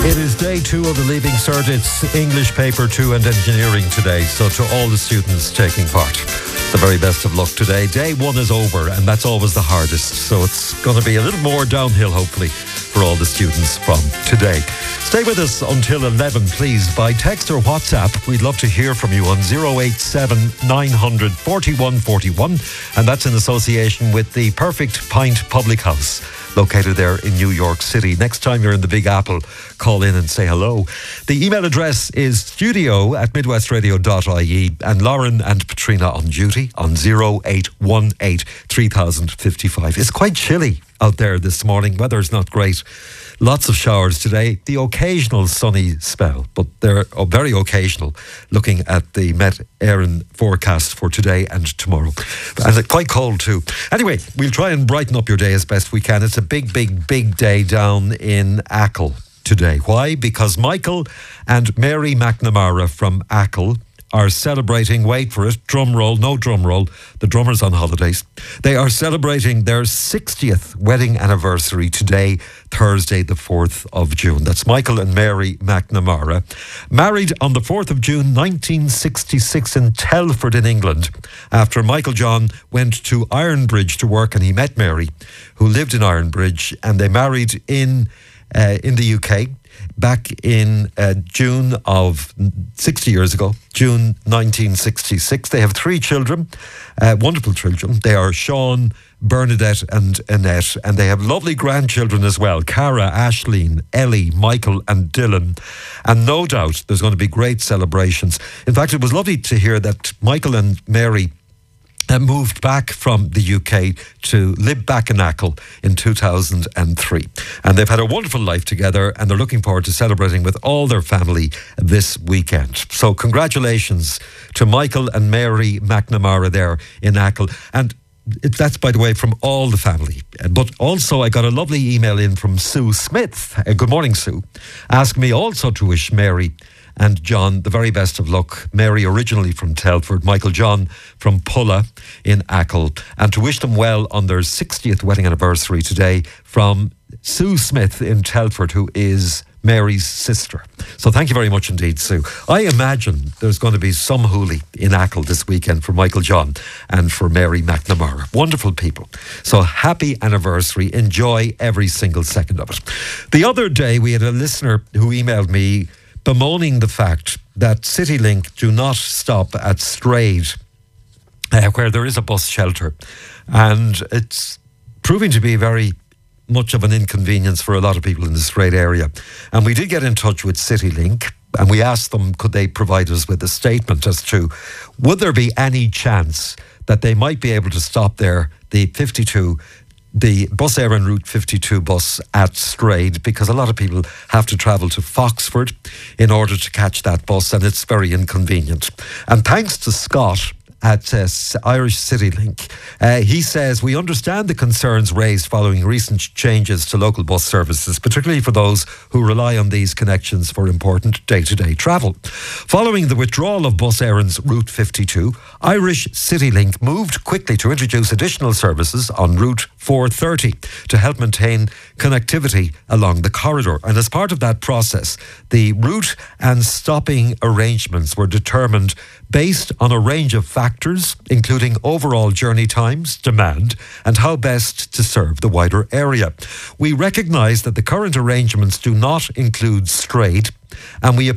It is day 2 of the Leaving Cert. It's English Paper 2 and Engineering today. So to all the students taking part, the very best of luck today. Day 1 is over, and that's always the hardest. So it's going to be a little more downhill, hopefully, for all the students from today. Stay with us until 11, please, by text or WhatsApp. We'd love to hear from you on 087 900 4141, and that's in association with the Perfect Pint Public House, located there in New York City. Next time you're in the Big Apple, call in and say hello. The email address is studio@midwestradio.ie, and Lauren and Patrina on duty on 0818 3055. It's quite chilly out there this morning. Weather's not great. Lots of showers today. The occasional sunny spell, but they're very occasional, looking at the Met Éireann forecast for today and tomorrow. And it's quite cold too. Anyway, we'll try and brighten up your day as best we can. It's a big day down in Achill today. Why? Because Michael and Mary McNamara from Achill are celebrating, wait for it, drum roll, no drum roll, the drummer's on holidays. They are celebrating their 60th wedding anniversary today, Thursday the 4th of June. That's Michael and Mary McNamara. Married on the 4th of June 1966 in Telford in England, after Michael John went to Ironbridge to work, and he met Mary, who lived in Ironbridge, and they married in the UK back in June of 60 years ago, June 1966. They have 3 children, wonderful children. They are Sean, Bernadette and Annette, and they have lovely grandchildren as well, Cara, Ashleen, Ellie, Michael and Dylan. And no doubt there's going to be great celebrations. In fact, it was lovely to hear that Michael and Mary moved back from the UK to live back in Achill in 2003. And they've had a wonderful life together, and they're looking forward to celebrating with all their family this weekend. So congratulations to Michael and Mary McNamara there in Achill. And that's, by the way, from all the family. But also I got a lovely email in from Sue Smith. Good morning, Sue. Asking me also to wish Mary and John the very best of luck. Mary originally from Telford, Michael John from Pulla in Achill, and to wish them well on their 60th wedding anniversary today from Sue Smith in Telford, who is Mary's sister. So thank you very much indeed, Sue. I imagine there's going to be some hoolie in Achill this weekend for Michael John and for Mary McNamara. Wonderful people. So happy anniversary. Enjoy every single second of it. The other day we had a listener who emailed me bemoaning the fact that CityLink do not stop at Strayed, where there is a bus shelter. And it's proving to be very much of an inconvenience for a lot of people in the Strayed area. And we did get in touch with CityLink, and we asked them, could they provide us with a statement as to, would there be any chance that they might be able to stop there, the Bus Éireann Route 52 bus at Strayed, because a lot of people have to travel to Foxford in order to catch that bus, and it's very inconvenient. And thanks to Scott at Irish CityLink, he says, we understand the concerns raised following recent changes to local bus services, particularly for those who rely on these connections for important day-to-day travel. Following the withdrawal of Bus Éireann's Route 52, Irish CityLink moved quickly to introduce additional services on Route 430 to help maintain connectivity along the corridor. And as part of that process, the route and stopping arrangements were determined based on a range of factors, including overall journey times, demand, and how best to serve the wider area. We recognise that the current arrangements do not include Strayed, and we